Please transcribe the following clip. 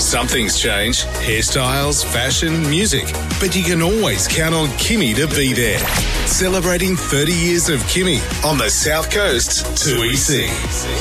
Some things change, hairstyles, fashion, music, but you can always count on Kimmy to be there. Celebrating 30 years of Kimmy on the South Coast 2EC.